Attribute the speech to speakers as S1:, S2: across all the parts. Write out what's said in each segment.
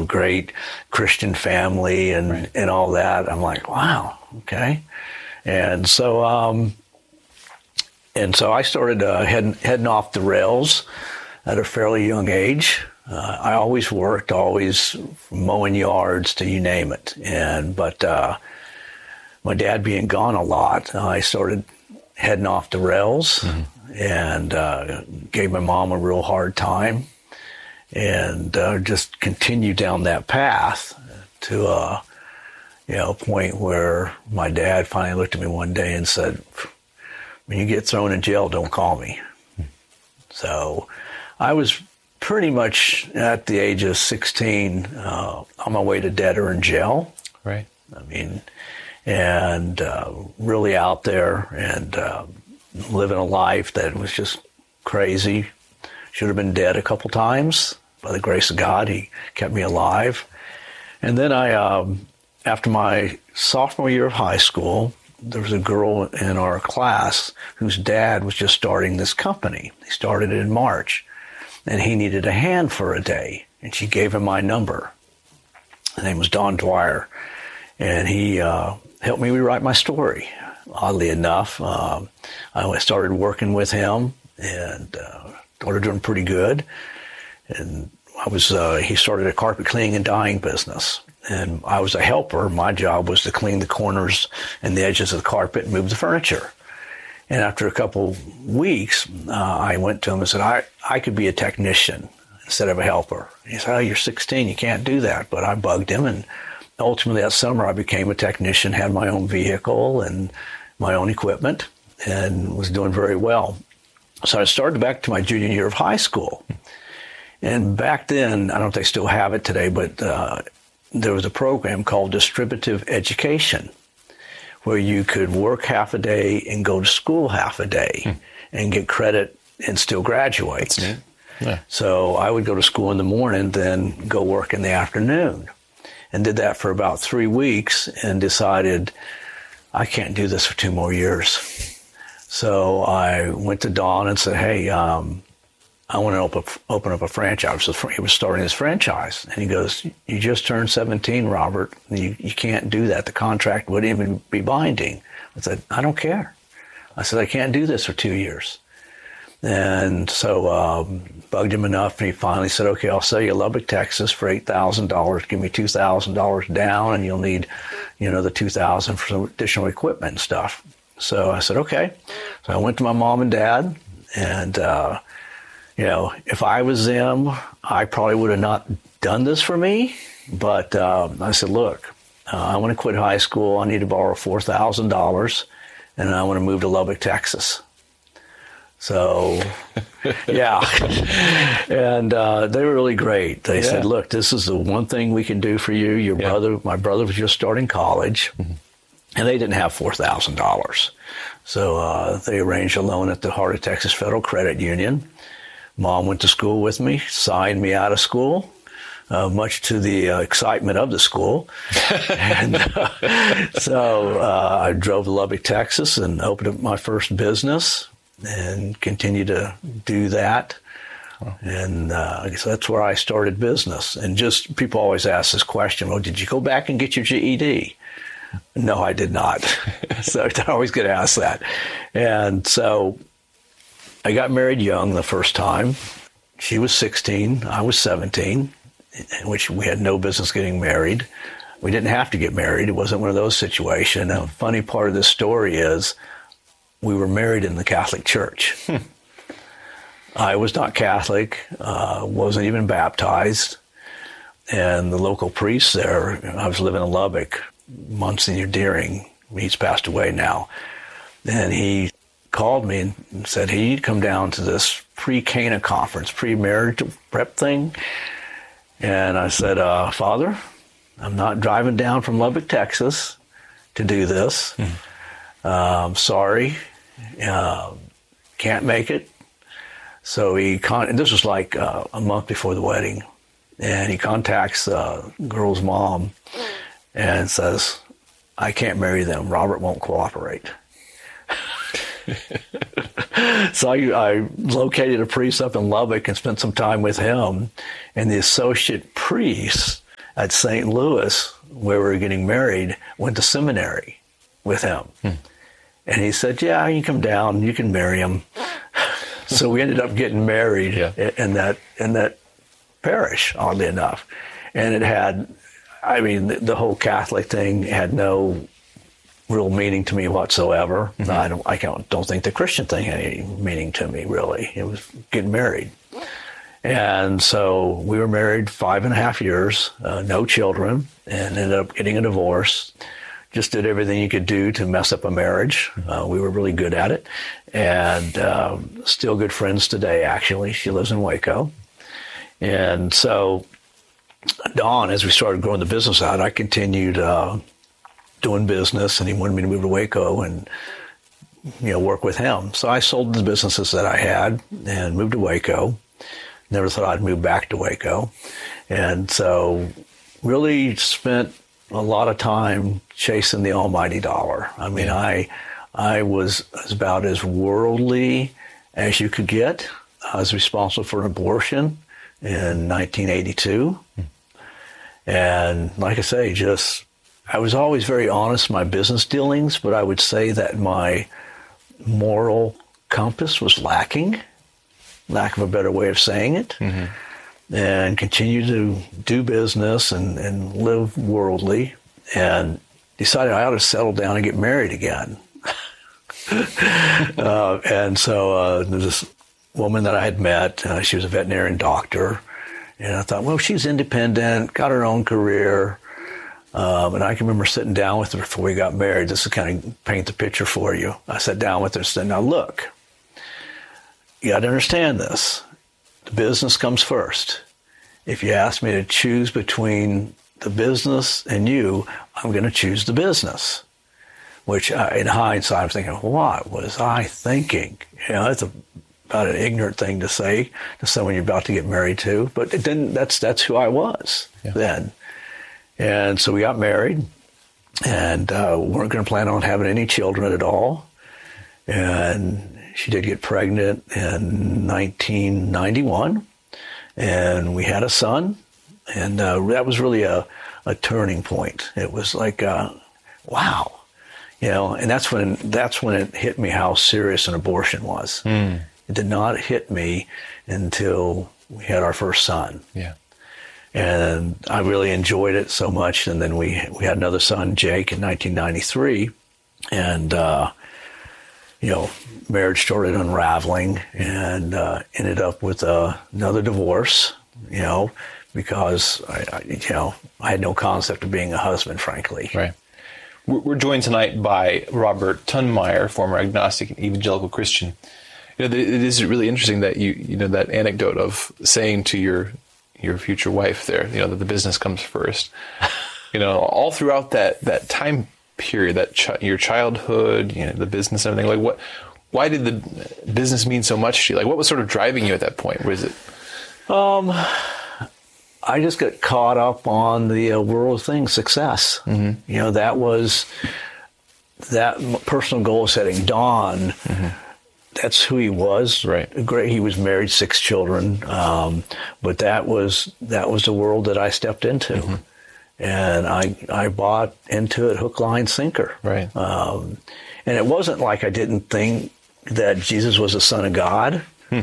S1: great Christian family and all that. I'm like, wow, okay. And so I started heading off the rails at a fairly young age. I always worked, always mowing yards to you name it. But my dad being gone a lot, I started heading off the rails and gave my mom a real hard time, and just continued down that path to a point where my dad finally looked at me one day and said, "When you get thrown in jail, don't call me." So I was pretty much at the age of 16 on my way to debtor in jail.
S2: Right.
S1: I mean, and really out there and living a life that was just crazy. Should have been dead a couple times. By the grace of God, he kept me alive. And then after my sophomore year of high school, there was a girl in our class whose dad was just starting this company. He started it in March, and he needed a hand for a day, and she gave him my number. His name was Don Dwyer, and he helped me rewrite my story. Oddly enough, I started working with him and started doing pretty good. And he started a carpet cleaning and dyeing business. And I was a helper. My job was to clean the corners and the edges of the carpet and move the furniture. And after a couple weeks, I went to him and said, I could be a technician instead of a helper. He said, "Oh, you're 16, you can't do that." But I bugged him, and ultimately that summer I became a technician, had my own vehicle and my own equipment, and was doing very well. So I started back to my junior year of high school. And back then, I don't know if they still have it today, but there was a program called distributive education, where you could work half a day and go to school half a day and get credit and still graduate.
S2: Yeah.
S1: So I would go to school in the morning, then go work in the afternoon, and did that for about 3 weeks and decided I can't do this for 2 more years. So I went to Don and said, "Hey, I want to open up a franchise." He was starting his franchise. And he goes, "You just turned 17, Robert. You can't do that. The contract wouldn't even be binding." I said, "I don't care." I said, "I can't do this for 2 years." And so bugged him enough, and he finally said, "Okay, I'll sell you Lubbock, Texas for $8,000. Give me $2,000 down, and you'll need, the $2,000 for some additional equipment and stuff." So I said, "Okay." So I went to my mom and dad, and if I was them, I probably would have not done this for me. But I said, "Look, I want to quit high school. I need to borrow $4,000, and I want to move to Lubbock, Texas." So, yeah. And they were really great. They said, "Look, this is the one thing we can do for you. My brother was just starting college, and they didn't have $4,000. So they arranged a loan at the Heart of Texas Federal Credit Union. Mom went to school with me, signed me out of school, much to the excitement of the school. And so I drove to Lubbock, Texas, and opened up my first business and continued to do that. And so that's where I started business. And just people always ask this question, "Well, did you go back and get your GED?" No, I did not. So I always get asked that. And so I got married young the first time. She was 16, I was 17, in which we had no business getting married. We didn't have to get married. It wasn't one of those situations. Now, the funny part of this story is we were married in the Catholic Church. I was not Catholic, wasn't even baptized. And the local priest there, I was living in Lubbock, Monsignor Deering, he's passed away now. And he called me and said, "Hey, you'd come down to this pre-Cana conference, pre-marriage prep thing." And I said, "Father, I'm not driving down from Lubbock, Texas to do this. Sorry, can't make it." So this was like a month before the wedding. And he contacts the girl's mom and says, "I can't marry them. Robert won't cooperate." So I located a priest up in Lubbock and spent some time with him. And the associate priest, he said, "Hey, Robert, I'm not driving down from Lubbock, Texas to do this. Sorry, can't make it." So he contacts the girl's mom and says, "I can't marry them. Robert won't cooperate." So I located a priest up in Lubbock and spent some time with him. And the associate priest at St. Louis, where we were getting married, went to seminary with him. And he said, yeah, you come down, you can marry him. So we ended up getting married in that parish, oddly enough. And it had, I mean, the whole Catholic thing had no real meaning to me whatsoever. I don't think the Christian thing had any meaning to me, really. It was getting married. And so we were married 5.5 years, no children, and ended up getting a divorce. Just did everything you could do to mess up a marriage. We were really good at it. And still good friends today, actually. She lives in Waco. And so Don, as we started growing the business out, I continued doing business, and he wanted me to move to Waco and work with him. So I sold the businesses that I had and moved to Waco. Never thought I'd move back to Waco. And so really spent a lot of time chasing the almighty dollar. I mean, I was about as worldly as you could get. I was responsible for an abortion in 1982. And like I say, I was always very honest in my business dealings, but I would say that my moral compass was lacking, lack of a better way of saying it, and continue to do business and live worldly, and decided I ought to settle down and get married again. And so there's this woman that I had met. She was a veterinarian doctor. And I thought, well, she's independent, got her own career. And I can remember sitting down with her before we got married. This is kind of paint the picture for you. I sat down with her and said, now look, you got to understand this. The business comes first. If you ask me to choose between the business and you, I'm going to choose the business. Which in hindsight, I'm thinking, what was I thinking? That's about an ignorant thing to say to someone you're about to get married to. But then that's who I was then. And so we got married, and weren't going to plan on having any children at all. And she did get pregnant in 1991, and we had a son. And that was really a turning point. It was like, wow. And that's when it hit me how serious an abortion was. It did not hit me until we had our first son. Yeah. And I really enjoyed it so much. And then we had another son, Jake, in 1993. And, marriage started unraveling and ended up with another divorce, because I had no concept of being a husband, frankly.
S2: Right. We're joined tonight by Robert Tunmeyer, former agnostic and evangelical Christian. It is really interesting that that anecdote of saying to your future wife there, that the business comes first. All throughout that time period, your childhood, the business and everything. Like, why did the business mean so much to you? Like, what was sort of driving you at that point? Was it?
S1: I just got caught up on the world thing, success. That was that personal goal setting. Don. That's who he was. Right. Great. He was married, 6 children. But that was the world that I stepped into. And I bought into it hook, line, sinker. Right. And it wasn't like I didn't think that Jesus was the Son of God.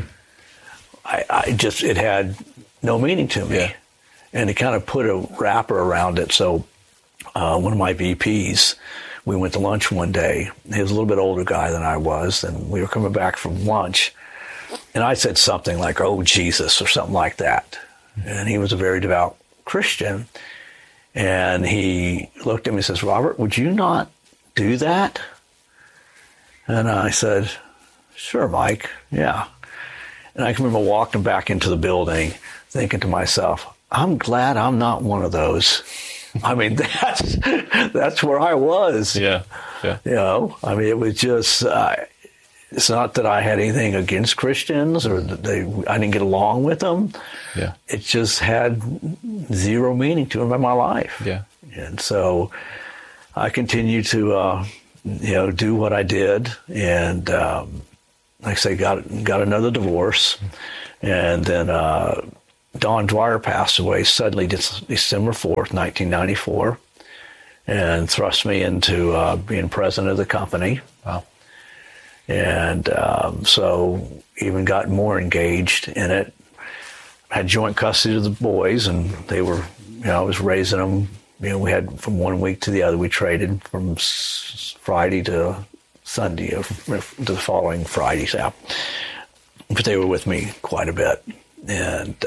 S1: It had no meaning to me. Yeah. And to kind of put a wrapper around it. So one of my VPs, we went to lunch one day. He was a little bit older guy than I was, and we were coming back from lunch. And I said something like, "Oh, Jesus," or something like that. And he was a very devout Christian. And he looked at me and says, "Robert, would you not do that?" And I said, "Sure, Mike, yeah." And I can remember walking back into the building thinking to myself, I'm glad I'm not one of those. I mean, that's where I was. Yeah. I mean, it was just, it's not that I had anything against Christians or that I didn't get along with them. Yeah. It just had zero meaning to them in my life. Yeah. And so I continued to, do what I did. And, like I say, got another divorce. And then, Don Dwyer passed away suddenly December 4th, 1994, and thrust me into being president of the company.
S2: Wow.
S1: And so even got more engaged in it. Had joint custody of the boys, and they were, I was raising them. We had from one week to the other. We traded from Friday to Sunday, to the following Friday. So, but they were with me quite a bit. And,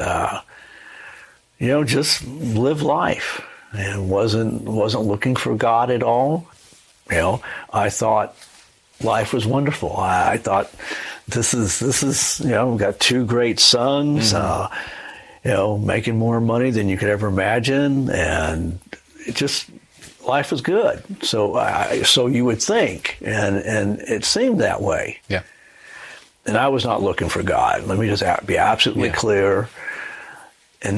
S1: just live life. And wasn't looking for God at all. I thought life was wonderful. I thought this is we've got two great sons, making more money than you could ever imagine, and life was good. So you would think, and it seemed that way.
S2: Yeah.
S1: And I was not looking for God. Let me just be absolutely clear. In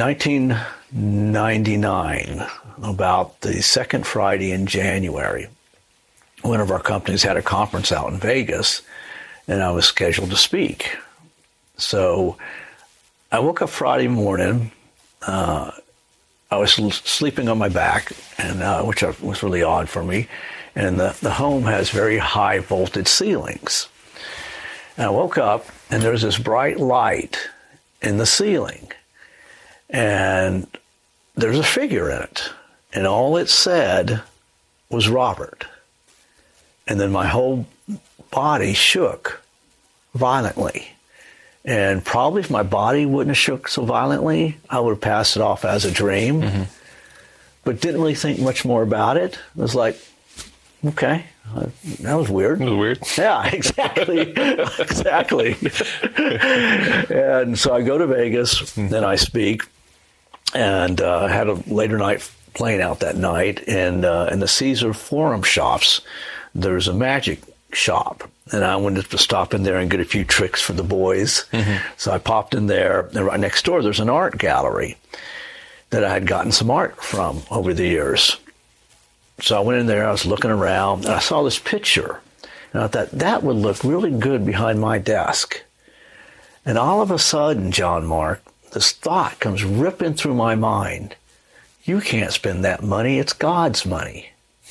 S1: 1999, about the second Friday in January, one of our companies had a conference out in Vegas, and I was scheduled to speak. So I woke up Friday morning. I was sleeping on my back, and which was really odd for me. And the home has very high voltage ceilings. And I woke up, and there was this bright light in the ceiling, and there's a figure in it, and all it said was Robert. And then my whole body shook violently. And probably if my body wouldn't have shook so violently, I would have passed it off as a dream. Mm-hmm. But didn't really think much more about it. It was like, okay, that was weird.
S2: It was weird.
S1: Yeah, exactly. Exactly. And so I go to Vegas, then I speak, and had a later night playing out that night. And in the Caesar Forum shops, there's a magic shop. And I wanted to stop in there and get a few tricks for the boys. Mm-hmm. So I popped in there. And right next door, there's an art gallery that I had gotten some art from over the years. So I went in there, I was looking around, and I saw this picture. And I thought, that would look really good behind my desk. And all of a sudden, John Mark, this thought comes ripping through my mind. You can't spend that money. It's God's money.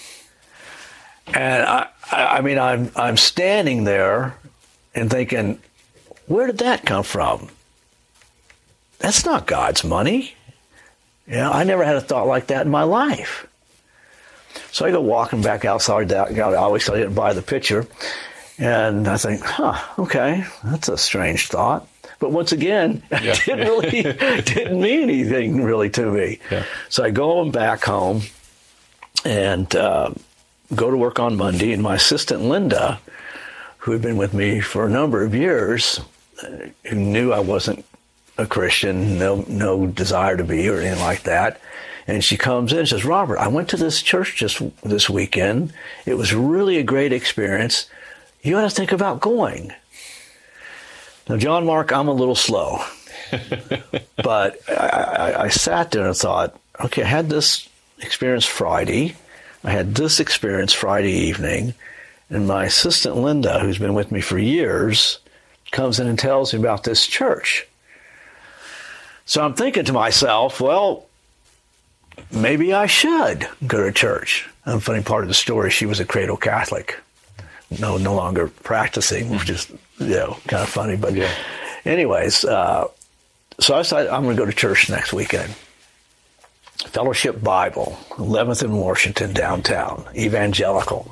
S1: And I'm standing there and thinking, where did that come from? That's not God's money. I never had a thought like that in my life. So I go walking back outside that. Obviously, I didn't buy the picture. And I think, okay, that's a strange thought. But once again, it didn't mean anything really to me. Yeah. So I go back home and go to work on Monday. And my assistant, Linda, who had been with me for a number of years, who knew I wasn't a Christian, no desire to be or anything like that. And she comes in and says, Robert, I went to this church just this weekend. It was really a great experience. You ought to think about going. Now, John Mark, I'm a little slow. But I sat there and thought, okay, I had this experience Friday. I had this experience Friday evening. And my assistant, Linda, who's been with me for years, comes in and tells me about this church. So I'm thinking to myself, well, maybe I should go to church. And the funny part of the story, she was a cradle Catholic, no longer practicing, which is, kind of funny. But anyways, so I decided I'm going to go to church next weekend. Fellowship Bible, 11th and Washington, downtown, Evangelical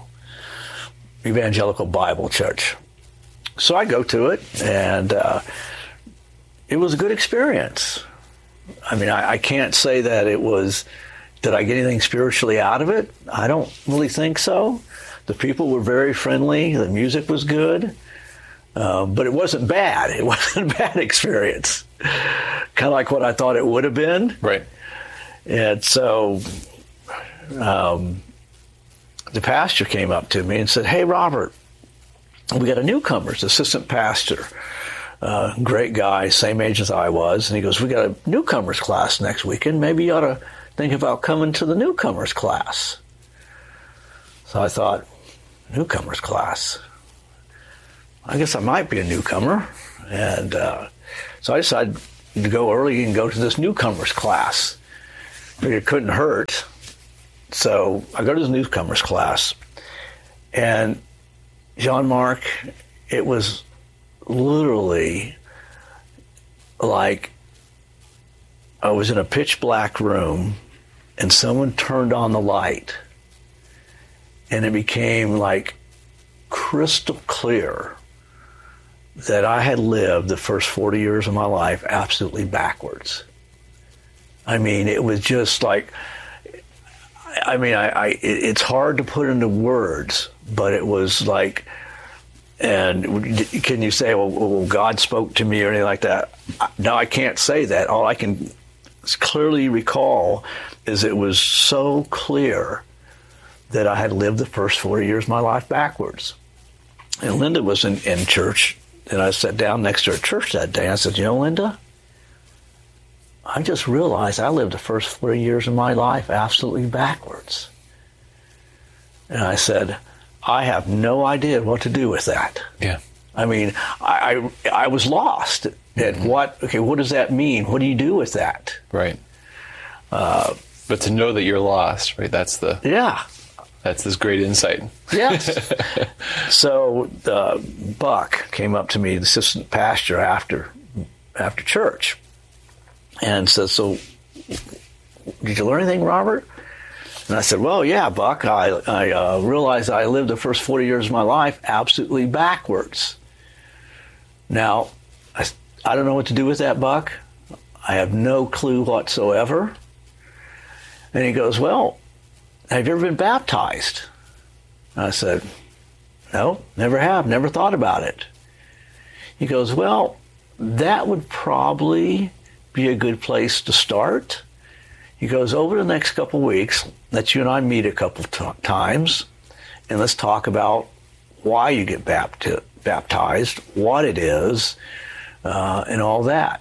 S1: Bible Church. So I go to it, and it was a good experience. I mean, I can't say that did I get anything spiritually out of it? I don't really think so. The people were very friendly. The music was good. But it wasn't bad. It wasn't a bad experience. Kind of like what I thought it would have been.
S2: Right.
S1: And so the pastor came up to me and said, hey, Robert, we got a newcomer's assistant pastor. Great guy, same age as I was. And he goes, we got a newcomer's class next weekend. Maybe you ought to think about coming to the newcomer's class. So I thought, newcomer's class? I guess I might be a newcomer. And so I decided, to go early and go to this newcomers class. It couldn't hurt. So I go to this newcomers class, and John Mark, it was literally like I was in a pitch black room and someone turned on the light, and it became like crystal clear that I had lived the first 40 years of my life absolutely backwards. I mean, it was just like, it's hard to put into words, but it was like, and can you say, well, God spoke to me or anything like that? No, I can't say that. All I can clearly recall is it was so clear that I had lived the first 40 years of my life backwards. And Linda was in church, and I sat down next to her at church that day, and I said, you know, Linda, I just realized I lived the first 40 years of my life absolutely backwards. And I said, I have no idea what to do with that.
S2: Yeah.
S1: I mean, I was lost at what does that mean? What do you do with that?
S2: Right. But to know that you're lost, right? That's this great insight.
S1: Yes. So Buck came up to me, the assistant pastor, after church, and said, so did you learn anything, Robert? And I said, well, yeah, Buck, I realized I lived the first 40 years of my life absolutely backwards. Now, I don't know what to do with that, Buck. I have no clue whatsoever. And he goes, well, have you ever been baptized? And I said, no, never have, never thought about it. He goes, well, that would probably be a good place to start. He goes, over the next couple of weeks, let you and I meet a couple times, and let's talk about why you get baptized, what it is, and all that.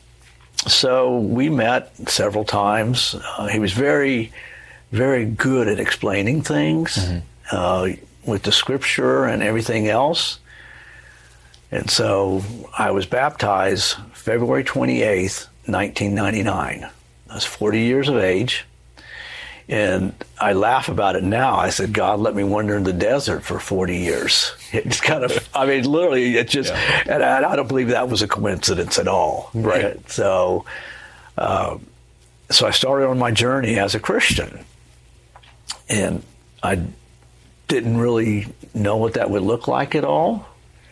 S1: So we met several times. He was very, very good at explaining things with the scripture and everything else. And so I was baptized February 28th, 1999. I was 40 years of age, and I laugh about it now. I said, God let me wander in the desert for 40 years. It's kind of, I mean, literally, it just, and I don't believe that was a coincidence at all.
S2: Right.
S1: So I started on my journey as a Christian, and I didn't really know what that would look like at all.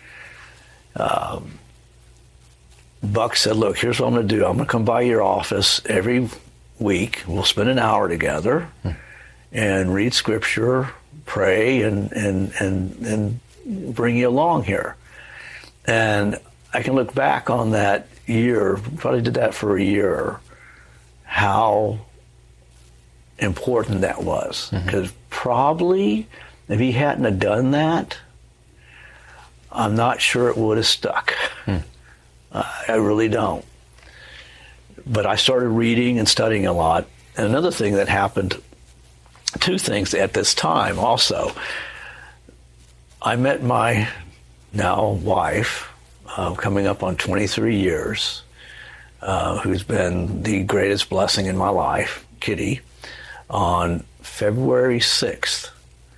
S1: Buck said, look, here's what I'm going to do. I'm going to come by your office every week. We'll spend an hour together and read scripture, pray, and bring you along here. And I can look back on that year, probably did that for a year, how important that was. Because probably if he hadn't have done that, I'm not sure it would have stuck. I really don't. But I started reading and studying a lot. And another thing that happened, two things at this time also. I met my now wife, coming up on 23 years, who's been the greatest blessing in my life, Kitty, on February 6th,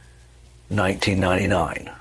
S1: 1999.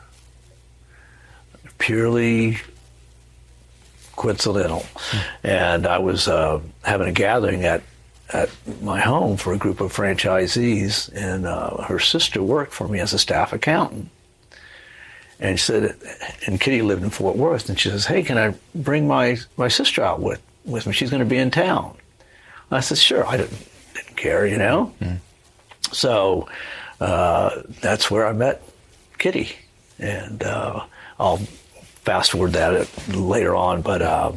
S1: Purely coincidental. And I was having a gathering at my home for a group of franchisees, and her sister worked for me as a staff accountant. And she said, and Kitty lived in Fort Worth, and she says, hey, can I bring my sister out with me? She's going to be in town. I said, sure. I didn't care, you know. So that's where I met Kitty. And I'll fast forward that later on, but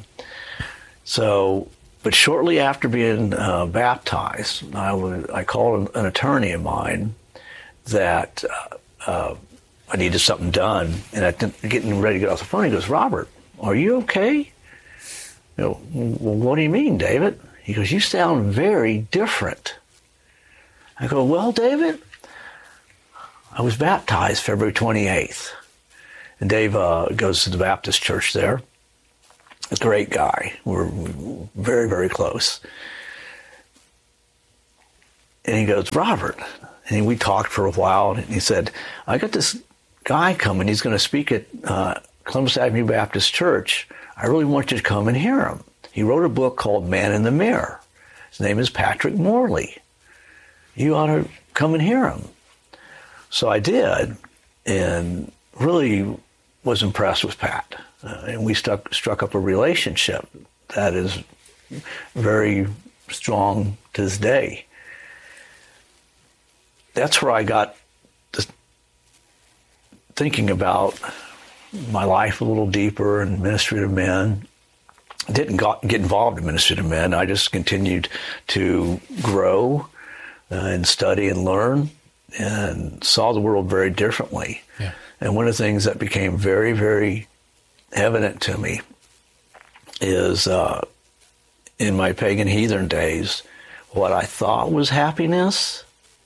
S1: shortly after being baptized, I called an attorney of mine that I needed something done, and I getting ready to get off the phone. He goes, Robert, are you okay? You know, well, what do you mean, David? He goes, you sound very different. I go, well, David, I was baptized February 28th. And Dave goes to the Baptist church there. a great guy. We're very, very close. And he goes, Robert, and we talked for a while, and he said, I got this guy coming. He's going to speak at Columbus Avenue Baptist Church. I really want you to come and hear him. He wrote a book called Man in the Mirror. His name is Patrick Morley. You ought to come and hear him. So I did, and really was impressed with Pat. And we struck up a relationship that is very strong to this day. That's where I got thinking about my life a little deeper and ministry to men. I didn't get involved in ministry to men. I just continued to grow and study and learn and saw the world very differently.
S2: Yeah.
S1: And one of the things that became very, very evident to me is in my pagan heathen days, what I thought was happiness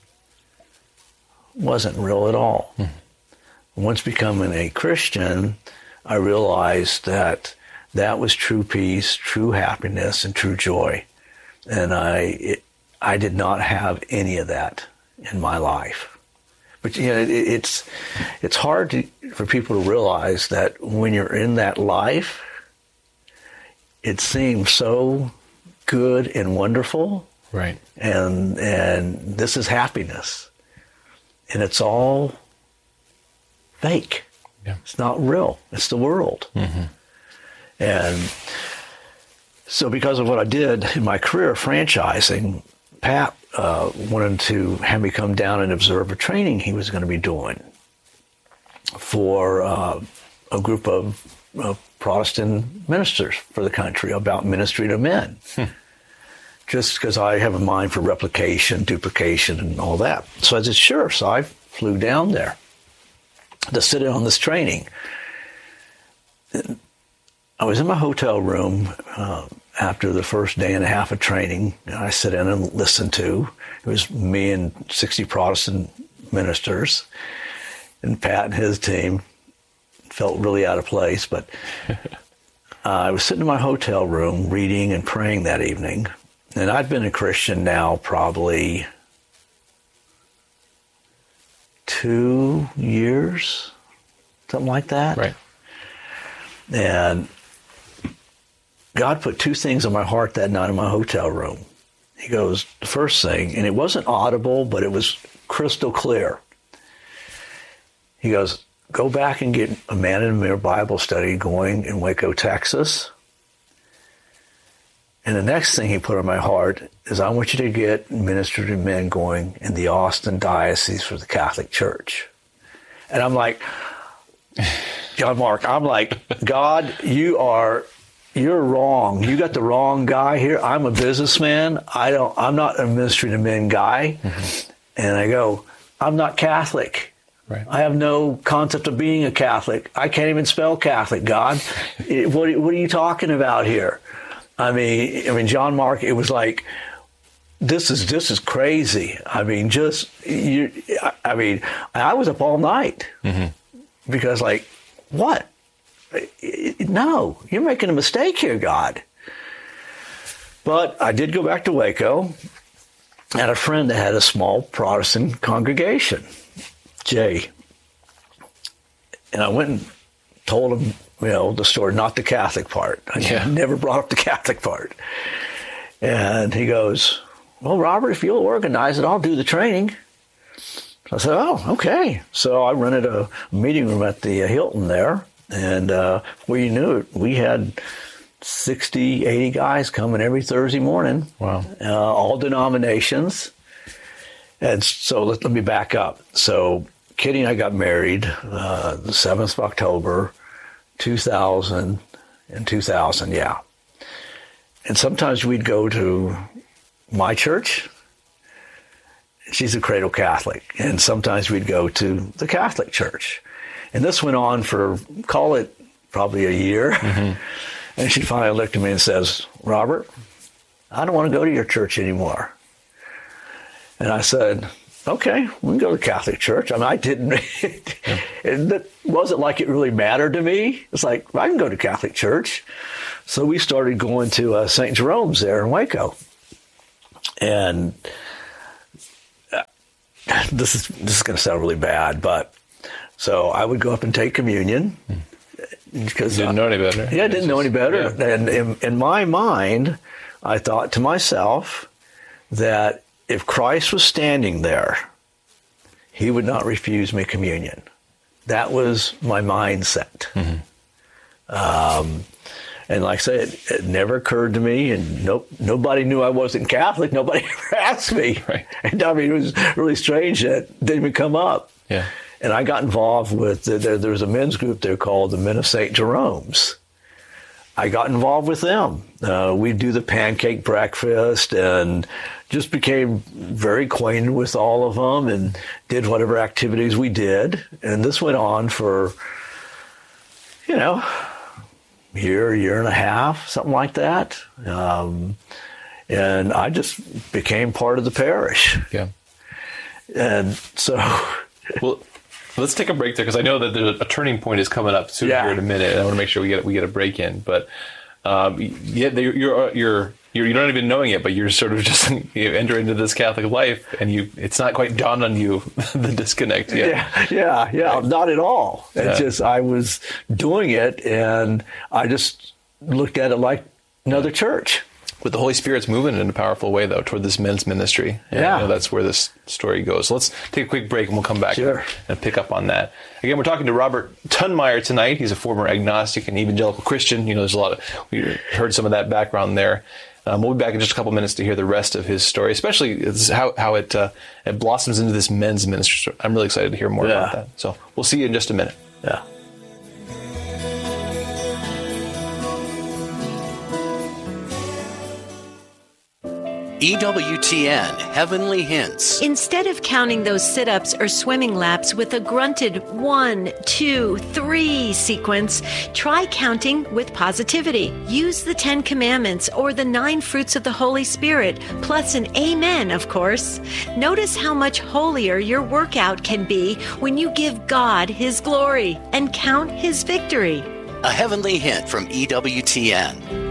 S1: wasn't real at all. Once becoming a Christian, I realized that that was true peace, true happiness, and true joy. And I did not have any of that in my life. But you know, it's hard for people to realize that when you're in that life, it seems so good and wonderful.
S2: Right.
S1: And this is happiness. And it's all fake.
S2: Yeah.
S1: It's not real. It's the world. Mm-hmm. And so because of what I did in my career, franchising, Pat wanted to have me come down and observe a training he was going to be doing for a group of Protestant ministers for the country about ministry to men. Just because I have a mind for replication, duplication, and all that. So I said, sure. So I flew down there to sit in on this training. I was in my hotel room after the first day and a half of training. I sat in and listened to. It was me and 60 Protestant ministers, and Pat and his team. Felt really out of place, but I was sitting in my hotel room reading and praying that evening. And I'd been a Christian now probably 2 years, something like that.
S2: Right.
S1: And God put two things on my heart that night in my hotel room. He goes, the first thing, and it wasn't audible, but it was crystal clear. He goes, go back and get a Man in the Mirror Bible study going in Waco, Texas. And the next thing he put on my heart is I want you to get Ministry to Men going in the Austin Diocese for the Catholic Church. And I'm like, John Mark, I'm like, God, you're wrong. You got the wrong guy here. I'm a businessman. I'm not a Ministry to Men guy. Mm-hmm. And I go, I'm not Catholic.
S2: Right.
S1: I have no concept of being a Catholic. I can't even spell Catholic, God. What are you talking about here? I mean, John Mark, it was like, this is crazy. I mean, I was up all night because like, what? No, you're making a mistake here, God. But I did go back to Waco. I had a friend that had a small Protestant congregation, Jay. And I went and told him, the story, not the Catholic part. I never brought up the Catholic part. And he goes, well, Robert, if you'll organize it, I'll do the training. I said, oh, okay. So I rented a meeting room at the Hilton there. And before you knew it, we had 60, 80 guys coming every Thursday morning.
S2: Wow.
S1: All denominations. And so let me back up. So Kitty and I got married the 7th of October, 2000, yeah. And sometimes we'd go to my church. She's a cradle Catholic. And sometimes we'd go to the Catholic church. And this went on for, call it probably a year. Mm-hmm. And she finally looked at me and says, Robert, I don't want to go to your church anymore. And I said, okay, we can go to the Catholic church. I mean, I didn't, it wasn't like it really mattered to me. It's like, I can go to Catholic church. So we started going to St. Jerome's there in Waco. And this is going to sound really bad, but so I would go up and take communion. Because
S2: didn't know any better.
S1: Yeah, I didn't know any better.
S2: Yeah.
S1: And in my mind, I thought to myself that if Christ was standing there, he would not refuse me communion. That was my mindset. And like I said, it never occurred to me, and nobody knew I wasn't Catholic. Nobody ever asked me.
S2: Right.
S1: And I mean, it was really strange that it didn't even come up.
S2: Yeah.
S1: And I got involved with, there was a men's group there called the Men of St. Jerome's. I got involved with them. We'd do the pancake breakfast and just became very acquainted with all of them and did whatever activities we did. And this went on for, year and a half, something like that. And I just became part of the parish.
S2: Yeah.
S1: And so...
S2: Well, let's take a break there, because I know that a turning point is coming up soon here in a minute, and I want to make sure we get a break in. But you're not even knowing it, but you're sort of just you enter into this Catholic life, and it's not quite dawned on you the disconnect yet.
S1: Yeah, right. Not at all. It's just I was doing it, and I just looked at it like another church.
S2: But the Holy Spirit's moving in a powerful way, though, toward this men's ministry. And I know that's where this story goes. So let's take a quick break, and we'll come back and pick up on that. Again, we're talking to Robert Tunmeyer tonight. He's a former agnostic and evangelical Christian. There's a lot we heard some of that background there. We'll be back in just a couple minutes to hear the rest of his story, especially how it blossoms into this men's ministry. I'm really excited to hear more about that. So we'll see you in just a minute.
S1: Yeah.
S3: EWTN Heavenly Hints.
S4: Instead of counting those sit-ups or swimming laps with a grunted 1, 2, 3 sequence, try counting with positivity. Use the 10 Commandments or the 9 fruits of the Holy Spirit, plus an amen, of course. Notice how much holier your workout can be when you give God His glory and count His victory.
S3: A Heavenly Hint from EWTN.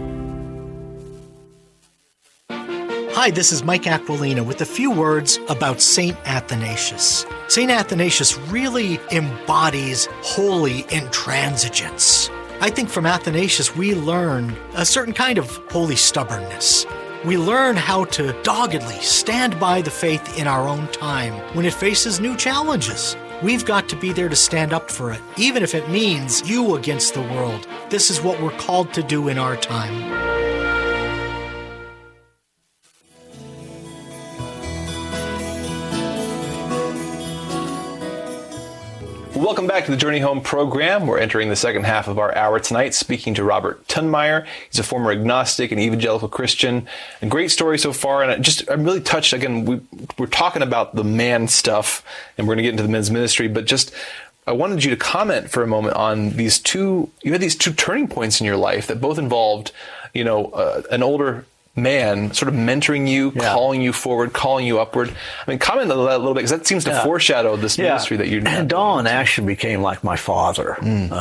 S5: Hi, this is Mike Aquilina with a few words about St. Athanasius. St. Athanasius really embodies holy intransigence. I think from Athanasius we learn a certain kind of holy stubbornness. We learn how to doggedly stand by the faith in our own time when it faces new challenges. We've got to be there to stand up for it, even if it means you against the world. This is what we're called to do in our time.
S2: Welcome back to the Journey Home program. We're entering the second half of our hour tonight, speaking to Robert Tunmeyer. He's a former agnostic and evangelical Christian. A great story so far, and I'm really touched. Again, we're talking about the man stuff, and we're going to get into the men's ministry, but just I wanted you to comment for a moment on these two. You had these two turning points in your life that both involved, an older man sort of mentoring you, calling you forward, calling you upward. I mean, comment on that a little bit, because that seems to foreshadow this ministry that you're doing.
S1: And Don actually became like my father.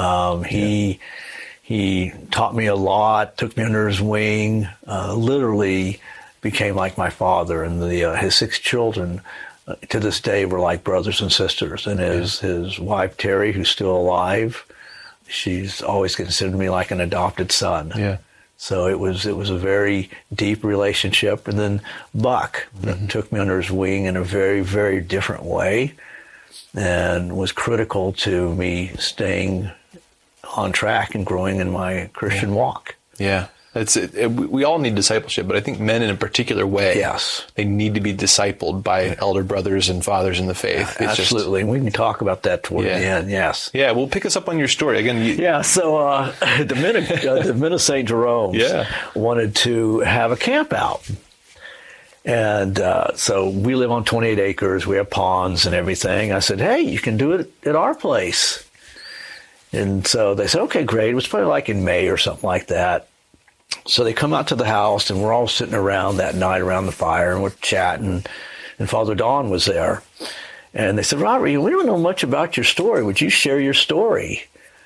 S1: He taught me a lot, took me under his wing, literally became like my father. And his 6 children to this day were like brothers and sisters. And his wife, Terry, who's still alive, she's always considered me like an adopted son.
S2: Yeah.
S1: So it was a very deep relationship. And then Buck took me under his wing in a very, very different way and was critical to me staying on track and growing in my Christian walk.
S2: Yeah. We all need discipleship, but I think men in a particular way, they need to be discipled by elder brothers and fathers in the faith.
S1: Absolutely. We can talk about that toward the end, yes.
S2: Yeah, well, pick us up on your story. Again,
S1: so the men of St. Jerome's wanted to have a camp out. And so we live on 28 acres. We have ponds and everything. I said, hey, you can do it at our place. And so they said, okay, great. It was probably like in May or something like that. So they come out to the house, and we're all sitting around that night around the fire, and we're chatting, and Father Don was there. And they said, Robert, we don't know much about your story. Would you share your story?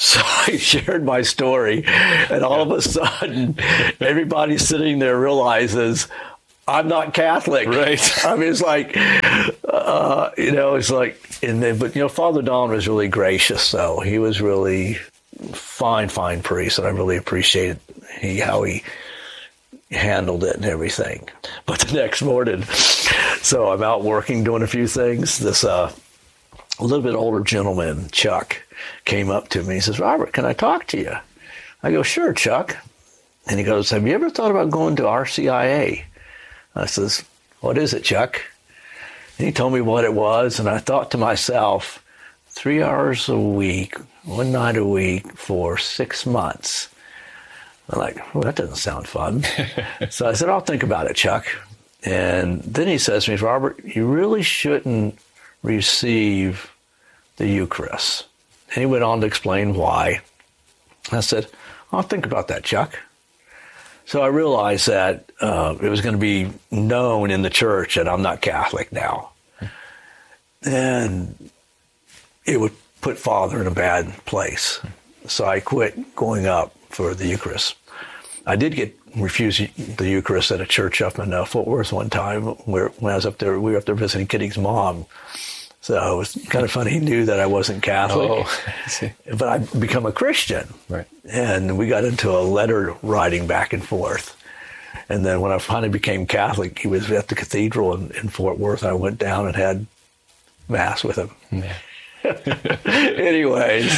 S1: So I shared my story, and all of a sudden, everybody sitting there realizes I'm not Catholic.
S2: Right.
S1: I mean, it's like, it's like, but Father Don was really gracious, though. He was really fine priest, and I really appreciated how he handled it and everything. But the next morning, so I'm out working, doing a few things. This a little bit older gentleman, Chuck, came up to me. He says, "Robert, can I talk to you?" I go, "Sure, Chuck." And he goes, "Have you ever thought about going to RCIA?" I says, "What is it, Chuck?" And he told me what it was, and I thought to myself, 3 hours a week, one night a week for 6 months. I'm like, well, that doesn't sound fun. So I said, "I'll think about it, Chuck." And then he says to me, "Robert, you really shouldn't receive the Eucharist." And he went on to explain why. I said, "I'll think about that, Chuck." So I realized that it was going to be known in the church that I'm not Catholic now. And it would put Father in a bad place. So I quit going up for the Eucharist. I did get refused the Eucharist at a church up in Fort Worth one time when I was up there. We were up there visiting Kitty's mom. So it was kind of funny. He knew that I wasn't Catholic.
S2: Oh, I see.
S1: But I'd become a Christian.
S2: Right.
S1: And we got into a letter writing back and forth. And then when I finally became Catholic, he was at the cathedral in Fort Worth. I went down and had Mass with him.
S2: Yeah.
S1: Anyways,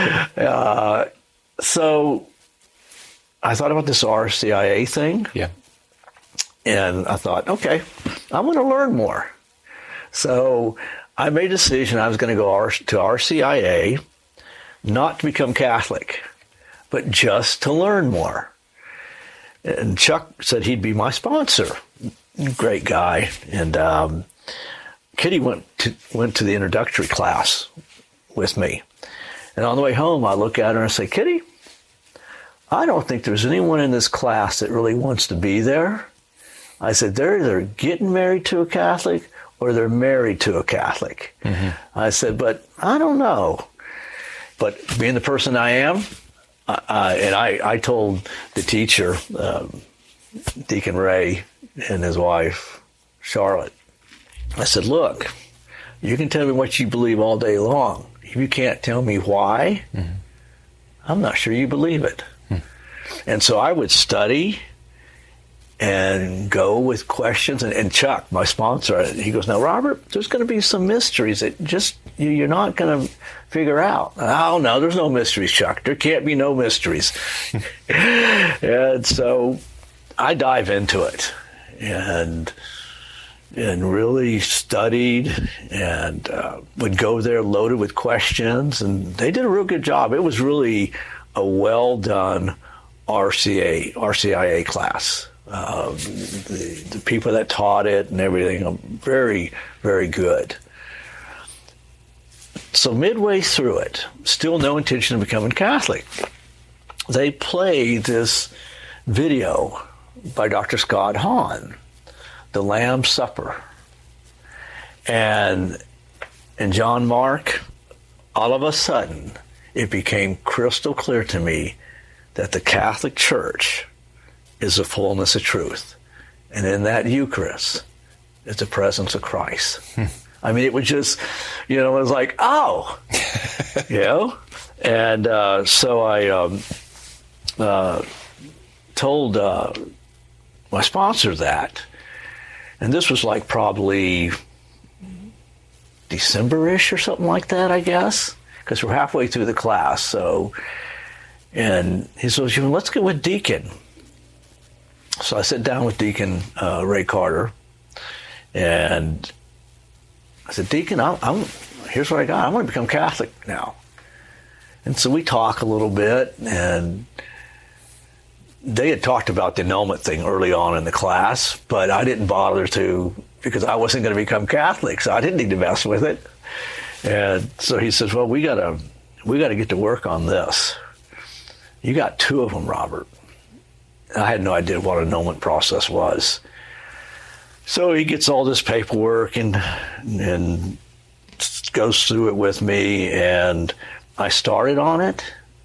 S1: so I thought about this RCIA thing.
S2: Yeah.
S1: And I thought, okay, I want to learn more. So I made a decision I was going to go to RCIA, not to become Catholic, but just to learn more. And Chuck said he'd be my sponsor. Great guy. And Kitty went to the introductory class with me. And on the way home, I look at her and I say, "Kitty, I don't think there's anyone in this class that really wants to be there." I said, "They're either getting married to a Catholic or they're married to a Catholic." Mm-hmm. I said, "But I don't know." But being the person I am, I told the teacher, Deacon Ray, and his wife, Charlotte, I said, "Look, you can tell me what you believe all day long. If you can't tell me why, I'm not sure you believe it." And so I would study and go with questions. And Chuck, my sponsor, he goes, "Now, Robert, there's going to be some mysteries that just you're not going to figure out." "Oh, no, there's no mysteries, Chuck. There can't be no mysteries." And so I dive into it and really studied and would go there loaded with questions. And they did a real good job. It was really a well-done RCIA class. The people that taught it and everything are very, very good. So midway through it, still no intention of becoming Catholic, they played this video by Dr. Scott Hahn, The Lamb's Supper. And John Mark, all of a sudden, it became crystal clear to me that the Catholic Church is the fullness of truth. And in that Eucharist is the presence of Christ. I mean, it was just, it was like, oh, And so I told my sponsor that. And this was like probably December-ish or something like that, I guess, because we're halfway through the class. So, and he says, "Let's get with Deacon." So I sat down with Deacon Ray Carter, and I said, "Deacon, here's what I got. I want to become Catholic now." And so we talk a little bit, and they had talked about the annulment thing early on in the class, but I didn't bother to because I wasn't going to become Catholic, so I didn't need to mess with it. And so he says, "Well, we got to get to work on this. You got 2 of them, Robert." I had no idea what an annulment process was. So he gets all this paperwork and goes through it with me, and I started on it,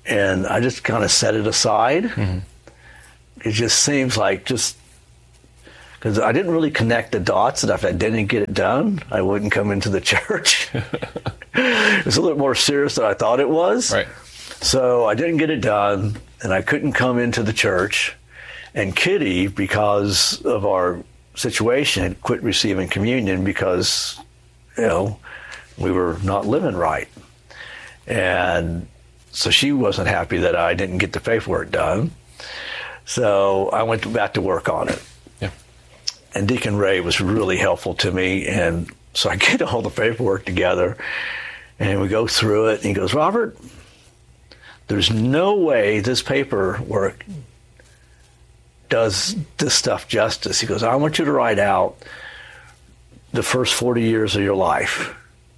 S1: and I just kind of set it aside. Mm-hmm. It just seems like because I didn't really connect the dots, that if I didn't get it done, I wouldn't come into the church. It was a little more serious than I thought it was.
S2: Right.
S1: So I didn't get it done, and I couldn't come into the church. And Kitty, because of our situation, had quit receiving communion because, we were not living right. And so she wasn't happy that I didn't get the paperwork done. So I went back to work on it.
S2: Yeah.
S1: And Deacon Ray was really helpful to me. And so I get all the paperwork together, and we go through it. And he goes, Robert, there's no way this paperwork does this stuff justice. He goes, I want you to write out the first 40 years of your life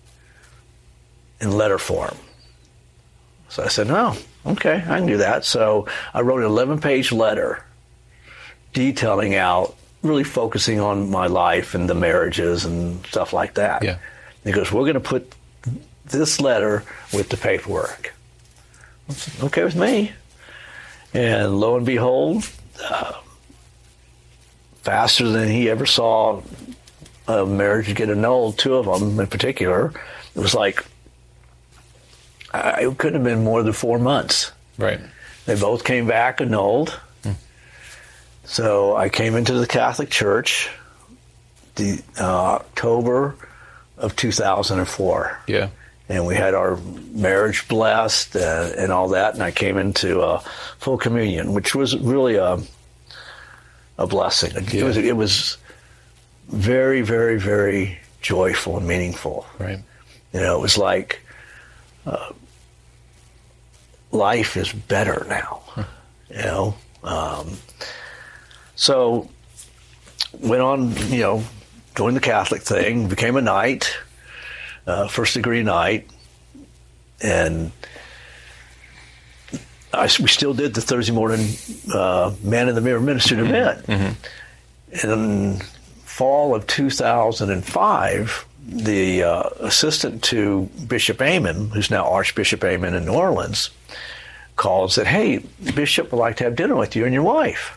S1: in letter form. So I said, no, okay, I can do that. So I wrote an 11-page letter detailing out, really focusing on my life and the marriages and stuff like that.
S2: Yeah.
S1: He goes, we're going to put this letter with the paperwork. Okay with me. And lo and behold, faster than he ever saw a marriage get annulled, two of them in particular, it was like, it couldn't have been more than 4 months.
S2: Right.
S1: They both came back annulled. So I came into the Catholic Church October of 2004.
S2: Yeah.
S1: And we had our marriage blessed and all that. And I came into full communion, which was really a blessing.
S2: Yeah.
S1: It was very, very, very joyful and meaningful.
S2: Right.
S1: It was like life is better now. So went on, joined the Catholic thing, became a knight. First degree knight, and we still did the Thursday morning Man in the Mirror Ministry to Men. Mm-hmm. In fall of 2005, the assistant to Bishop Amen, who's now Archbishop Amen in New Orleans, called and said, hey, Bishop would like to have dinner with you and your wife.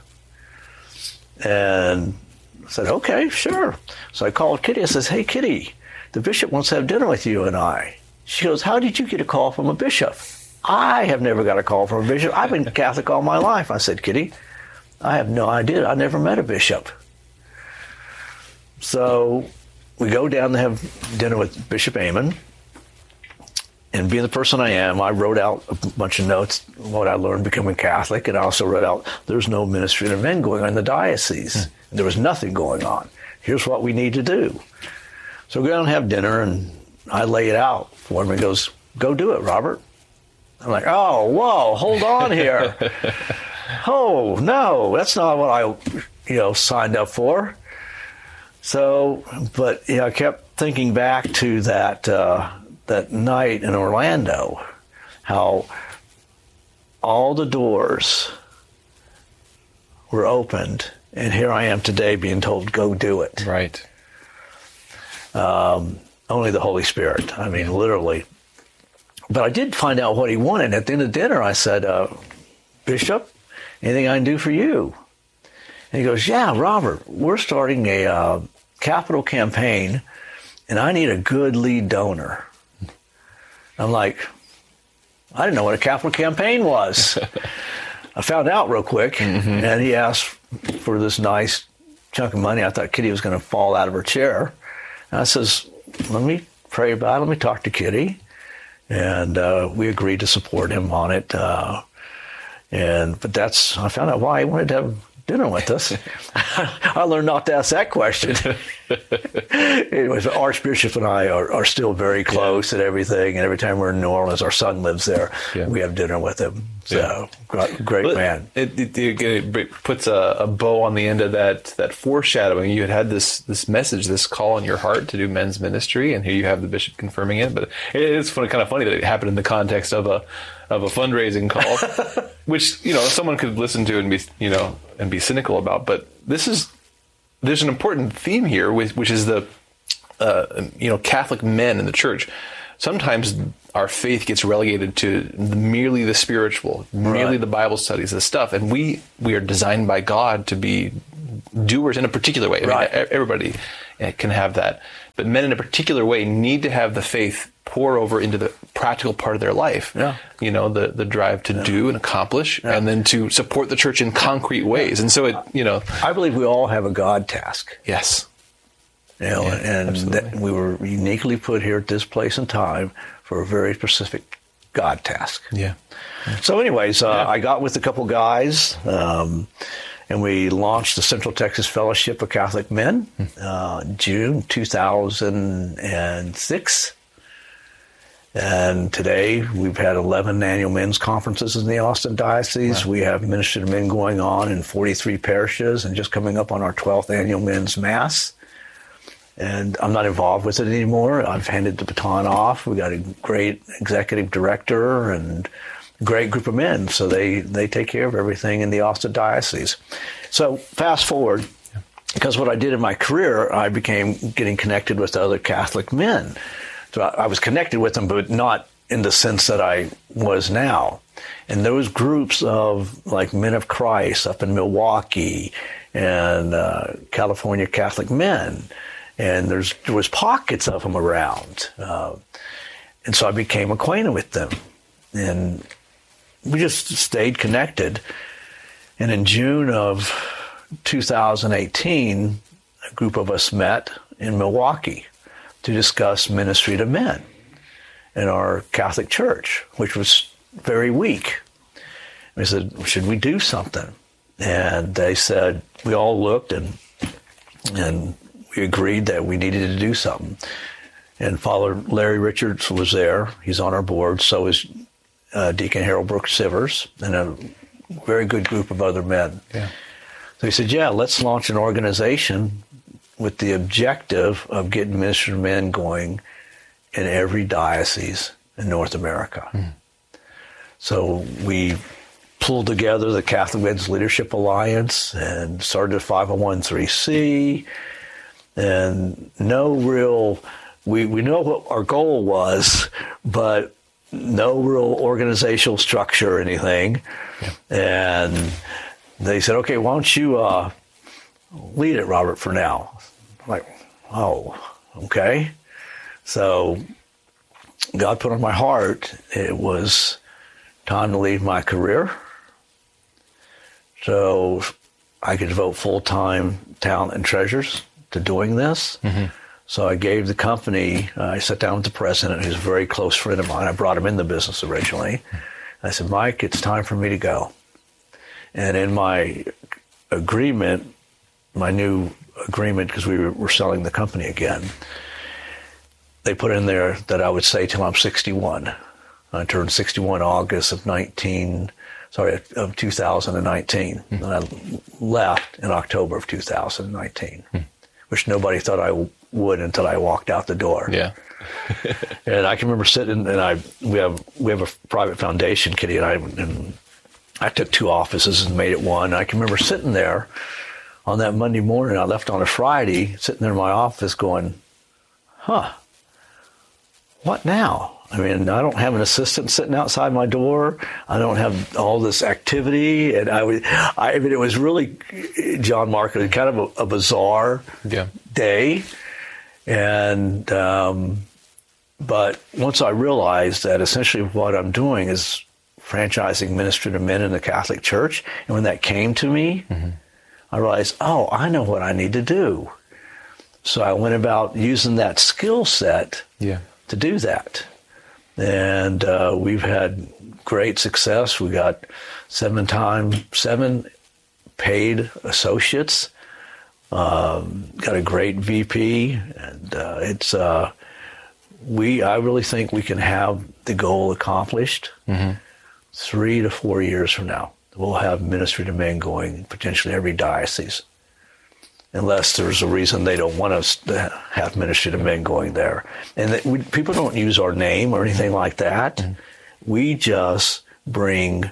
S1: And I said, okay, sure. So I called Kitty. I says, hey, Kitty, the bishop wants to have dinner with you and I. She goes, how did you get a call from a bishop? I have never got a call from a bishop. I've been Catholic all my life. I said, Kitty, I have no idea. I never met a bishop. So we go down to have dinner with Bishop Amen. And being the person I am, I wrote out a bunch of notes, what I learned becoming Catholic, and I also wrote out, there's no ministry to men going on in the diocese. And there was nothing going on. Here's what we need to do. So we go down and have dinner, and I lay it out for him. He goes, go do it, Robert. I'm like, oh, whoa, hold on here. Oh, no, that's not what I, signed up for. So, but, I kept thinking back to that night in Orlando, how all the doors were opened, and here I am today being told, go do it.
S2: Right.
S1: Only the Holy Spirit. I mean, literally. But I did find out what he wanted. At the end of dinner, I said, Bishop, anything I can do for you? And he goes, yeah, Robert, we're starting a capital campaign, and I need a good lead donor. I'm like, I didn't know what a capital campaign was. I found out real quick, and he asked for this nice chunk of money. I thought Kitty was going to fall out of her chair. And I says, let me pray about it. Let me talk to Kitty. And we agreed to support him on it. But I found out why he wanted to have dinner with us. I learned not to ask that question. Anyways, the Archbishop and I are still very close and everything. And every time we're in New Orleans, our son lives there. Yeah. We have dinner with him. So great man.
S2: It puts a bow on the end of that foreshadowing. You had this message, this call in your heart to do men's ministry, and here you have the bishop confirming it. But it's kind of funny that it happened in the context of a fundraising call, which someone could listen to and be cynical about. But there's an important theme here, which is the Catholic men in the church. sometimes our faith gets relegated to merely the spiritual, merely the Bible studies, the stuff. And we are designed by God to be doers in a particular way. I mean, everybody can have that. But men in a particular way need to have the faith pour over into the practical part of their life. Yeah. You know, the drive to do and accomplish, and then to support the church in concrete ways. And so
S1: I believe we all have a God task.
S2: Yes.
S1: You know, and that we were uniquely put here at this place and time for a very specific God task.
S2: Yeah.
S1: So anyways, I got with a couple guys, and we launched the Central Texas Fellowship of Catholic Men, June 2006. And today we've had 11 annual men's conferences in the Austin Diocese. Wow. We have Ministry to Men going on in 43 parishes and just coming up on our 12th annual men's mass. And I'm not involved with it anymore. I've handed the baton off. We got a great executive director and a great group of men. So they take care of everything in the Austin Diocese. So fast forward, because what I did in my career, I became getting connected with other Catholic men. So I was connected with them, but not in the sense that I was now. And those groups of like Men of Christ up in Milwaukee and California Catholic Men, and there was pockets of them around. And so I became acquainted with them. And we just stayed connected. And in June of 2018, a group of us met in Milwaukee to discuss ministry to men in our Catholic church, which was very weak. We said, should we do something? And they said, we all looked and we agreed that we needed to do something. And Father Larry Richards was there. He's on our board. So is Deacon Harold Brooks Sivers and a very good group of other men. Yeah. So he said, let's launch an organization with the objective of getting ministry to men going in every diocese in North America. So we pulled together the Catholic Men's Leadership Alliance and started a 501(c)(3), and we know what our goal was, but no real organizational structure or anything. Yeah. And they said, okay, why don't you lead it, Robert, for now. I'm like, oh, okay. So God put on my heart, it was time to leave my career so I could devote full-time talent and treasures to doing this. Mm-hmm. So I gave the company, I sat down with the president, who's a very close friend of mine. I brought him in the business originally. I said, Mike, it's time for me to go. And in my agreement, my new agreement, because we were selling the company again, they put in there that I would stay till I'm 61. I turned 61 August of 2019. And I left in October of 2019, which nobody thought I would until I walked out the door. Yeah. And I can remember sitting, and we have a private foundation, Kitty and I took 2 offices and made it one. I can remember sitting there on that Monday morning. I left on a Friday, sitting there in my office going, what now? I mean, I don't have an assistant sitting outside my door. I don't have all this activity. And I mean, it was really, John Mark, kind of a bizarre day. And, but once I realized that essentially what I'm doing is franchising ministry to men in the Catholic Church, and when that came to me, I realized, I know what I need to do. So I went about using that skill set to do that. And we've had great success. We got 7 paid associates, got a great VP, and I really think we can have the goal accomplished 3 to 4 years from now. We'll have ministry to men going potentially every diocese, unless there's a reason they don't want us to have ministry to men going there. And people don't use our name or anything like that. We just we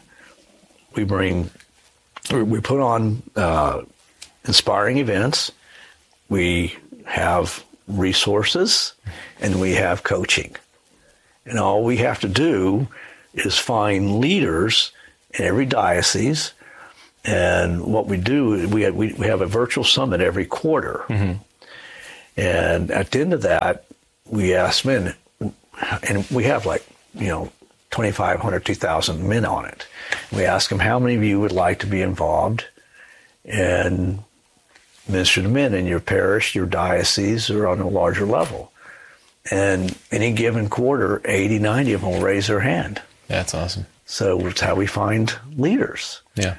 S1: put on inspiring events. We have resources, and we have coaching. And all we have to do is find leaders in every diocese. And what we do, we have a virtual summit every quarter. And at the end of that, we ask men, and we have 2,500, 2,000 men on it. We ask them, how many of you would like to be involved and minister to men in your parish, your diocese, or on a larger level? And any given quarter, 80, 90 of them will raise their hand.
S2: That's awesome.
S1: So it's how we find leaders.
S2: Yeah.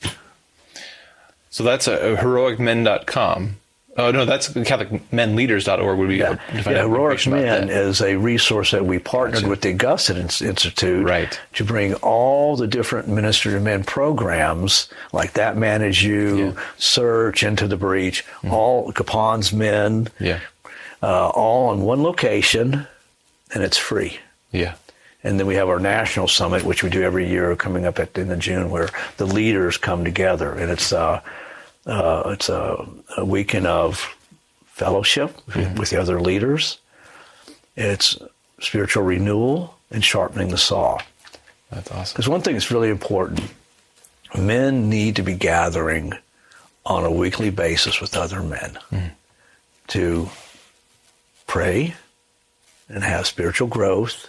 S2: So that's heroicmen.com. Oh, no, that's CatholicMenLeaders.org would be.
S1: Yeah, Heroic Men is a resource that we partnered with the Augustine Institute to bring all the different Minister to Men programs, like That Man Is You, Search, Into the Breach, all Capon's Men, all in one location, and it's free. Yeah. And then we have our national summit, which we do every year, coming up at the end of June, where the leaders come together, and it's a weekend of fellowship with the other leaders. It's spiritual renewal and sharpening the saw.
S2: That's awesome.
S1: Because one thing that's really important, men need to be gathering on a weekly basis with other men to pray and have spiritual growth,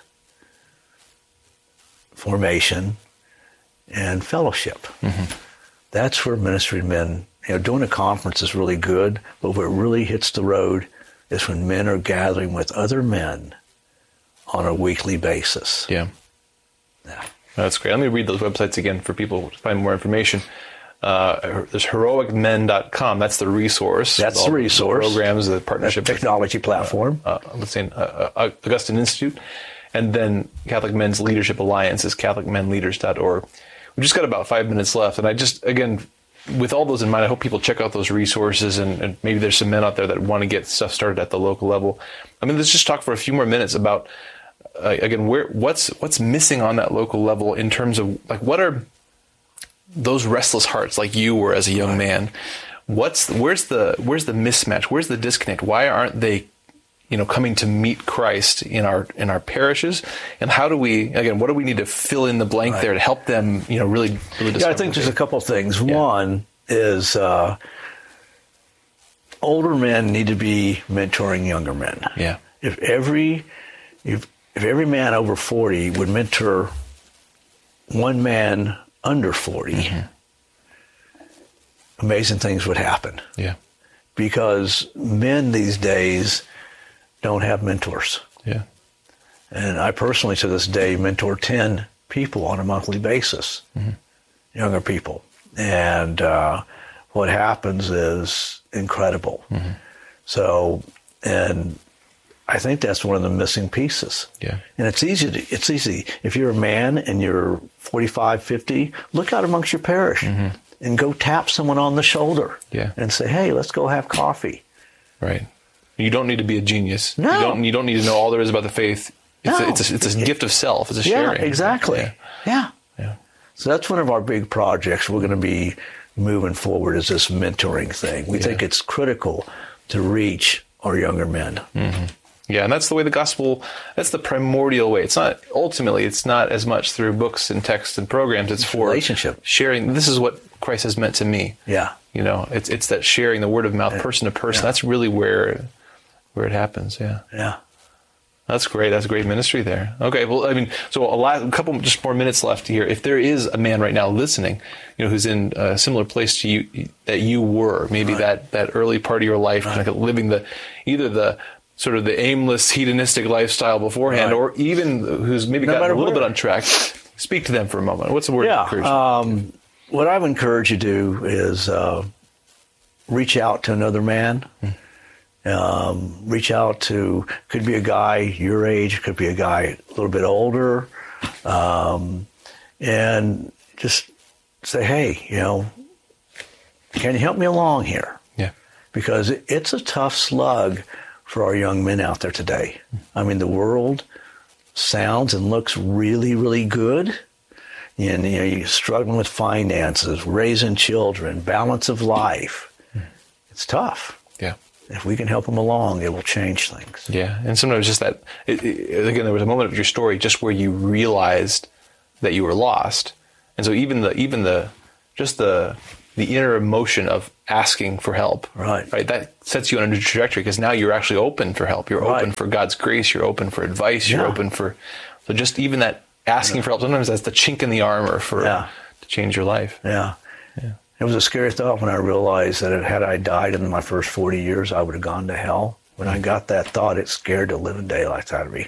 S1: formation, and fellowship. That's where ministry to men, doing a conference is really good, but where it really hits the road is when men are gathering with other men on a weekly basis.
S2: Yeah. That's great. Let me read those websites again for people to find more information. There's heroicmen.com. That's the resource.
S1: That's the resource.
S2: The programs, the partnership.
S1: Technology platform.
S2: Let's say Augustine Institute. And then Catholic Men's Leadership Alliance is CatholicMenLeaders.org. We've just got about 5 minutes left. And I just, again, with all those in mind, I hope people check out those resources, and maybe there's some men out there that want to get stuff started at the local level. I mean, let's just talk for a few more minutes about, again, what's missing on that local level in terms of, what are those restless hearts like you were as a young man? Where's the mismatch? Where's the disconnect? Why aren't they coming to meet Christ in our parishes? And how do we, again, what do we need to fill in the blank there to help them, really discover?
S1: Yeah, I think there's a couple of things. One is older men need to be mentoring younger men.
S2: Yeah.
S1: If every man over 40 would mentor one man under 40, amazing things would happen. Yeah. Because men these days don't have mentors. Yeah. And I personally, to this day, mentor 10 people on a monthly basis, younger people. And what happens is incredible. So, and I think that's one of the missing pieces. Yeah. And it's easy. If you're a man and you're 45, 50, look out amongst your parish and go tap someone on the shoulder and say, hey, let's go have coffee.
S2: Right. You don't need to be a genius.
S1: No.
S2: You don't need to know all there is about the faith. It's a gift of self. It's a sharing.
S1: Yeah, exactly. Yeah. So that's one of our big projects we're going to be moving forward, is this mentoring thing. We think it's critical to reach our younger men.
S2: Yeah, and that's the way the gospel, that's the primordial way. It's not as much through books and texts and programs. It's for
S1: relationship.
S2: Sharing. This is what Christ has meant to me. Yeah. It's that sharing, the word of mouth, person to person. That's really where it happens. Yeah. Yeah. That's great. That's a great ministry there. Okay. Well, I mean, so a couple just more minutes left here. If there is a man right now listening, who's in a similar place to you that you were, maybe that early part of your life, kind of living either the sort of the aimless hedonistic lifestyle beforehand, or even who's maybe gotten a little bit on track, speak to them for a moment. What's the word of encouragement?
S1: What I would encourage you to do is reach out to another man. Reach out to, could be a guy your age, could be a guy a little bit older, and just say, hey, can you help me along here? Yeah. Because it's a tough slug for our young men out there today. I mean, the world sounds and looks really, really good. And you're struggling with finances, raising children, balance of life. It's tough. Yeah. If we can help them along, it will change things.
S2: Yeah, and sometimes just that, again, there was a moment of your story just where you realized that you were lost. And so even the inner emotion of asking for help, right, that sets you on a new trajectory, because now you're actually open for help. You're open for God's grace. You're open for advice. You're open for, so just even that asking for help, sometimes that's the chink in the armor to change your life. Yeah. It was a scary thought when I realized that had I died in my first 40 years, I would have gone to hell. When I got that thought, it scared the living daylights out of me.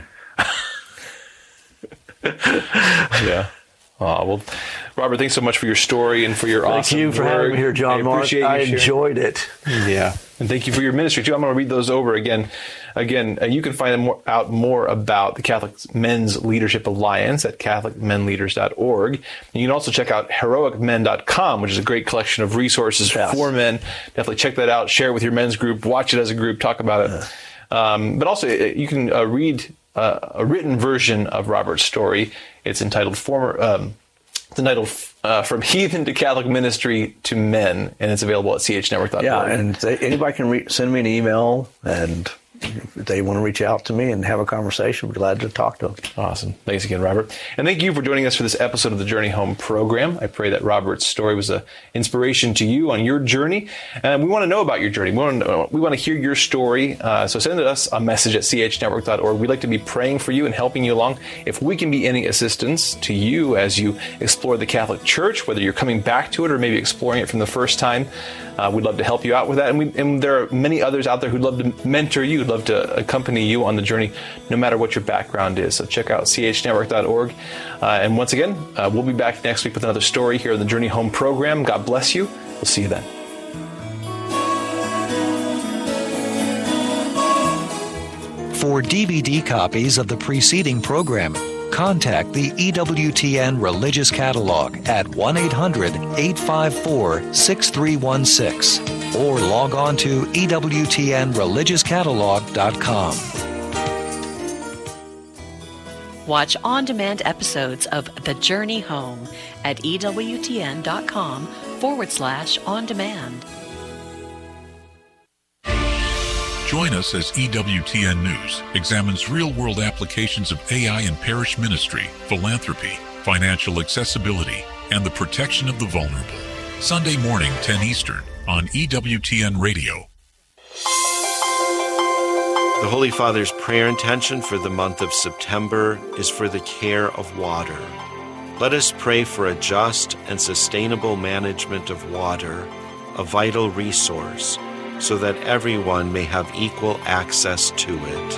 S2: Yeah. Oh, well, Robert, thanks so much for your story and for your awesome
S1: work. Thank you for having me here, John Mark. I enjoyed it.
S2: Yeah. And thank you for your ministry, too. I'm going to read those over again. You can find out more about the Catholic Men's Leadership Alliance at catholicmenleaders.org. And you can also check out heroicmen.com, which is a great collection of resources for men. Definitely check that out. Share it with your men's group. Watch it as a group. Talk about it. But also, you can read a written version of Robert's story. It's entitled From Heathen to Catholic Ministry to Men, and it's available at chnetwork.org.
S1: Yeah, and anybody can send me an email, and if they want to reach out to me and have a conversation, we're glad to talk to them.
S2: Awesome. Thanks again, Robert. And thank you for joining us for this episode of the Journey Home program. I pray that Robert's story was an inspiration to you on your journey. And we want to know about your journey. We want to hear your story. So send us a message at chnetwork.org. We'd like to be praying for you and helping you along. If we can be any assistance to you as you explore the Catholic Church, whether you're coming back to it or maybe exploring it from the first time, we'd love to help you out with that. And there are many others out there who'd love to mentor you, who'd love to accompany you on the journey, no matter what your background is. So check out chnetwork.org. And once again, we'll be back next week with another story here in the Journey Home program. God bless you. We'll see you then.
S6: For DVD copies of the preceding programming, contact the EWTN Religious Catalog at 1-800-854-6316 or log on to EWTNReligiousCatalog.com.
S7: Watch on-demand episodes of The Journey Home at EWTN.com/on-demand.
S8: Join us as EWTN News examines real-world applications of AI in parish ministry, philanthropy, financial accessibility, and the protection of the vulnerable. Sunday morning, 10 Eastern, on EWTN Radio.
S9: The Holy Father's prayer intention for the month of September is for the care of water. Let us pray for a just and sustainable management of water, a vital resource, so that everyone may have equal access to it.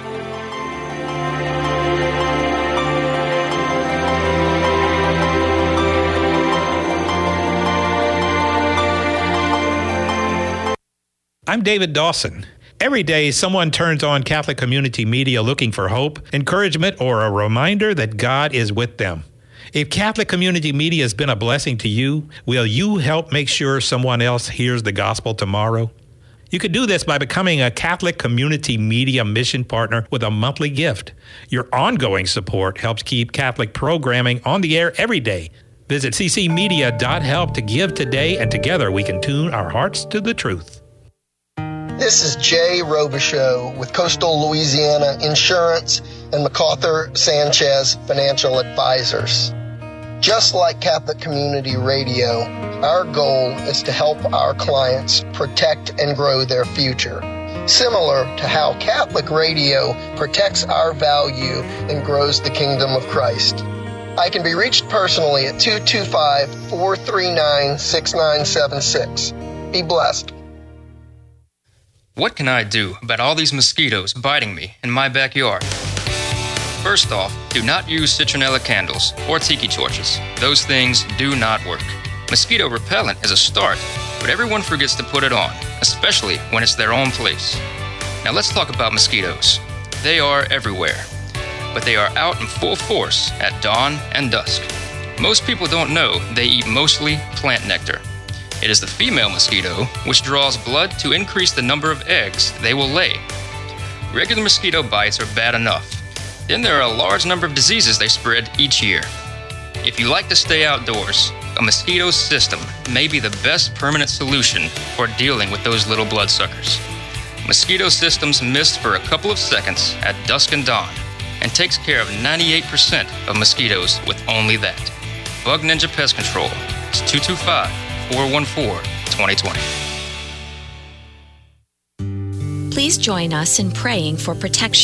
S10: I'm David Dawson. Every day, someone turns on Catholic Community Media looking for hope, encouragement, or a reminder that God is with them. If Catholic Community Media has been a blessing to you, will you help make sure someone else hears the gospel tomorrow? You can do this by becoming a Catholic Community Media mission partner with a monthly gift. Your ongoing support helps keep Catholic programming on the air every day. Visit ccmedia.help to give today, and together we can tune our hearts to the truth.
S11: This is Jay Robichaux with Coastal Louisiana Insurance and MacArthur Sanchez Financial Advisors. Just like Catholic Community Radio, our goal is to help our clients protect and grow their future, similar to how Catholic Radio protects our value and grows the kingdom of Christ. I can be reached personally at 225-439-6976. Be blessed.
S12: What can I do about all these mosquitoes biting me in my backyard? First off, do not use citronella candles or tiki torches. Those things do not work. Mosquito repellent is a start, but everyone forgets to put it on, especially when it's their own place. Now let's talk about mosquitoes. They are everywhere, but they are out in full force at dawn and dusk. Most people don't know they eat mostly plant nectar. It is the female mosquito which draws blood to increase the number of eggs they will lay. Regular mosquito bites are bad enough. Then there are a large number of diseases they spread each year. If you like to stay outdoors, a mosquito system may be the best permanent solution for dealing with those little bloodsuckers. Mosquito Systems mist for a couple of seconds at dusk and dawn and takes care of 98% of mosquitoes with only that. Bug Ninja Pest Control is 225-414-2020.
S7: Please join us in praying for protection